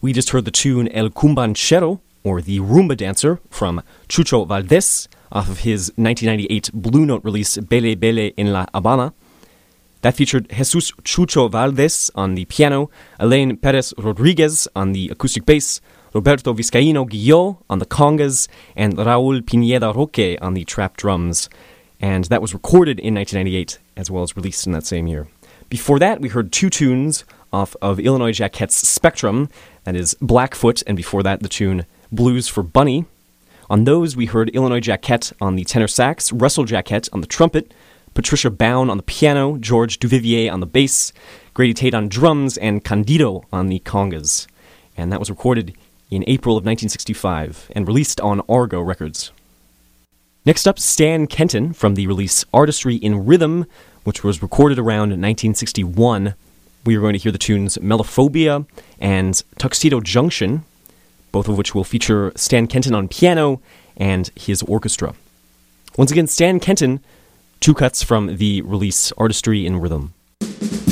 We just heard the tune El Cumbanchero, or the Rumba Dancer, from Chucho Valdés, off of his 1998 Blue Note release Bele Bele en La Habana. That featured Jesus Chucho Valdés on the piano, Elaine Perez Rodriguez on the acoustic bass, Roberto Vizcaíno Guillot on the congas, and Raúl Pineda Roque on the trap drums. And that was recorded in 1998, as well as released in that same year. Before that, we heard two tunes off of Illinois Jacquette's Spectrum, that is Blackfoot, and before that the tune Blues for Bunny. On those, we heard Illinois Jacquette on the tenor sax, Russell Jacquette on the trumpet, Patricia Bown on the piano, George Duvivier on the bass, Grady Tate on drums, and Candido on the congas. And that was recorded in April of 1965 and released on Argo Records. Next up, Stan Kenton from the release Artistry in Rhythm, which was recorded around 1961. We are going to hear the tunes Melophobia and Tuxedo Junction, both of which will feature Stan Kenton on piano and his orchestra. Once again, Stan Kenton, two cuts from the release Artistry in Rhythm.